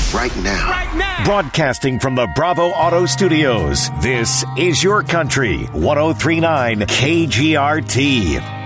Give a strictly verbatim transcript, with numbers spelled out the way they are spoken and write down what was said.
right now. Right now. Broadcasting from the Bravo Auto Studios, this is Your Country, one oh three point nine K G R T.